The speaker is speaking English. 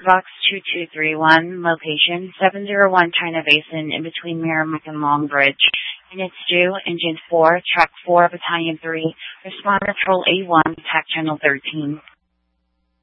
Vox 2231, location 701 China Basin in between Merrimack and Long Bridge. Units due, Engine 4, Track 4, Battalion 3, Responder Patrol A1, TAC Channel 13.